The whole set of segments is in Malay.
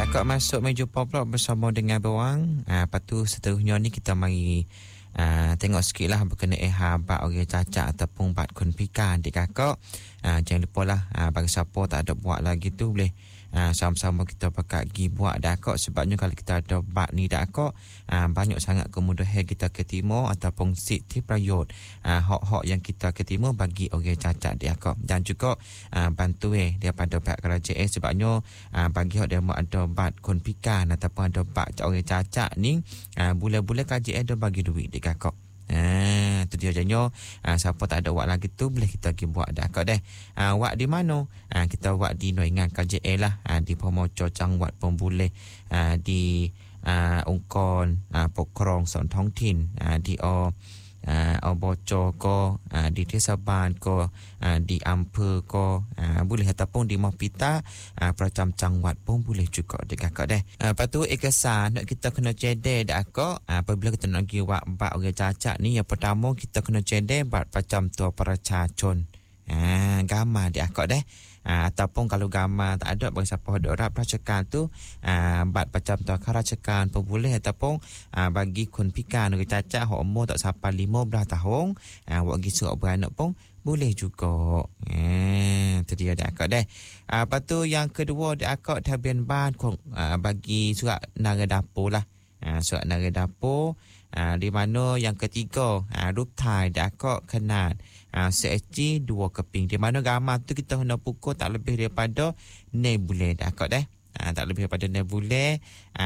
Akak masuk meja poplok bersama dengan Bawang. Lepas tu seterusnya ni kita mari tengok sikit lah berkenaan bab orang cacat ataupun bab konfikan adik kakak. Jangan lupa lah bagi siapa tak ada buat lagi tu boleh sama-sama kita pakai pergi buat dah kak. Sebabnya kalau kita ada bab ni dah kak, banyak sangat kemudahan kita ketimur ataupun siti prayot hak-hak yang kita ketimur bagi orang cacat dia kak. Dan juga bantu daripada pihak kerajaan. Sebabnya bagi hak dia ada bab konfikan ataupun ada bab orang cacat ni, bulan-bulan kerajaan ada bagi duit dia kak. Tu dia janyo siapa tak ada wak lagi tu boleh kita pergi buat dah kak deh. Wak di mana? Kita wak di Nuingan KJL lah, di Pomoco Changwat pun boleh, di Ungkon Pokrong Son Thong Tin, di Oboco ko, di Desa Ban ko, di Ampere ko, boleh ataupun di Mahpita Peracam Changwat pun boleh juga dekat kakak deh. Lepas tu ekasan nak kita kena cedek dah kak. Apabila kita nak pergi buat bab orang cacat ni, yang pertama kita kena cedek bab Peracam Tua Peracacon. Gambar dia kak deh. Ataupun kalau gambar tak ada bagi siapa ada orang peracakan tu, bat macam tu karacakan pun boleh. Ataupun bagi konfikan orang cacat hak umur tak sampai 15 tahun, buat pergi surat beranak pun boleh juga. Itu dia dah akak deh. Lepas tu yang kedua dah akak tabian ban bagi surat nara dapur lah. Surat nara dapur. Di mana yang ketiga rup thai dah akak kenal CHG 2 keping. Di mana gambar tu kita kena pukul tak lebih daripada 6 bulan dah akak deh. Tak lebih daripada 6 bulan.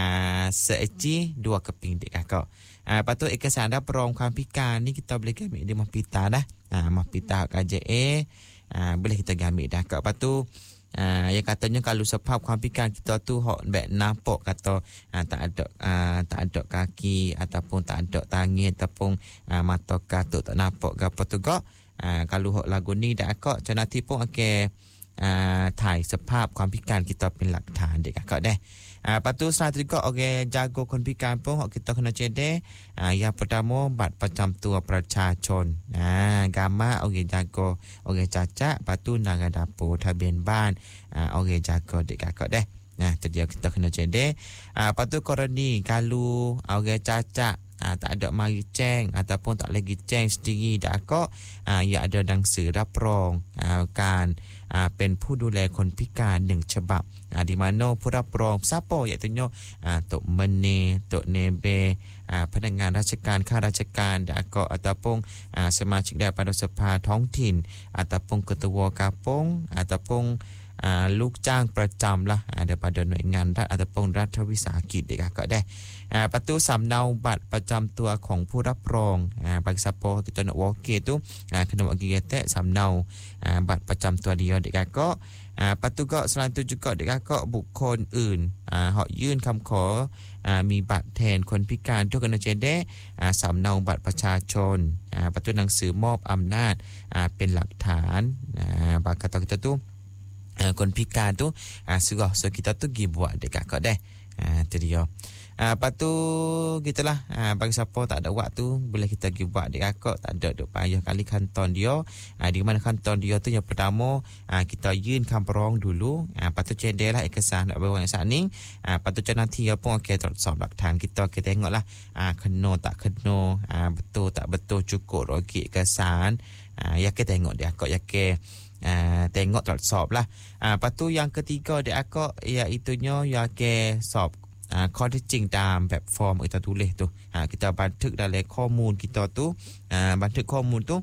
CHG 2 keping dek kakak. Lepas tu ekasan dah perong konfikan ni kita boleh ambil di Mahpita dah. Mahpita KJA boleh kita ambil dah kakak. Lepas tu yang katanya kalau sebab konfikan kita tu hok baik nampak kata tak ada kaki ataupun tak ada tangan ataupun mata katuk tak nampak ke apa tu kak. Kalau hok lagu ni dah kak nanti pun okey thai sebab konfikan kita pinหลักฐาน dek kakak deh. Lepas tu setelah tu juga orang jago konfikan pun kita kena cedek. Yang pertama bat Peracam Tua Peracacon. Gambar orang jago orang cacat. Lepas tu nara dapur tabian ban orang jago dek kakak deh. Tu dia kita kena cedek. Lepas tu koroni kalau orang cacat tak ada mari ceng ataupun tak lagi ceng sendiri dah kak, ia ada dangsa raprong kanเป็นผู้ดูแลคนพิการ1ฉบับ di mana ผู้รับรองsiapa iaitu Tok Mene, Tok Nebe, พนักงานราชการข้าราชการdah kak ataupun sematik daripada sapa ท้องถิ่น ataupun ketua kampung ataupun ลูกจ้างประจำ lah daripada หน่วยงานรัฐ ataupun รัฐวิสาหกิจเด็กก็ได้ประตูสำเนาบัตรประจำตัวของผู้รับรองbagi siapa kita nak walkie tu kena buat gigitekสำเนาบัตรประจำตัวเดียวเด็กก็ปัจจุบันselain itu jugaเด็กก็บุคคลอื่นhọยื่นคำขอมีบัตรแทนคนพิการทุกคนจะได้สำเนาบัตรประชาชนประตูหนังสือมอบอำนาจเป็นหลักฐานบางkata kita tuคนพิการtu surah so kita tu pergi buat dekat kakak deh. Tu dia. Lepas tu gitulah, bagi siapa tak ada waktu boleh kita pergi buat dekat kakak, tak ada duk payah kali kanton dia. Di mana kanton dia tu yang pertama kitaยื่นคำร้องdulu. Lepas tu cedeklah ekasan nak bawa yang saat ni. Lepas tu nanti dia pun okey tengokหลักฐาน kita tengoklah kena tak kena, betul tak betul, cukup lagi ekasan. Ya kita tengok dia kakak ya ke tengok ตรวจสอบlah. Lepas tu yang ketiga dia akak iaitunya ya ke sอบข้อเท็จจริงตามแบบฟอร์มkita tulis tu. Kita บันทึก dalam ข้อมูล kita tu บันทึกข้อมูล tu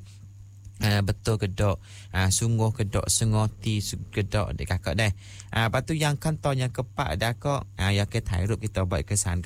betul ke tak, sungguh ke tak, sengoti ke tak dek kakak deh. Lepas tu yang kantor yang keempat dah kak, yang keถ่ายรูป kita buat kesan